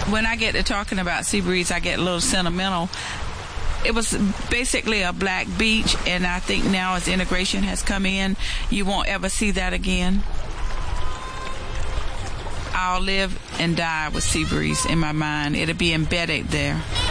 when I get to talking about Seabreeze, I get a little sentimental. It was basically a black beach, and I think now as integration has come in, you won't ever see that again. I'll live and die with Seabreeze in my mind. It'll be embedded there.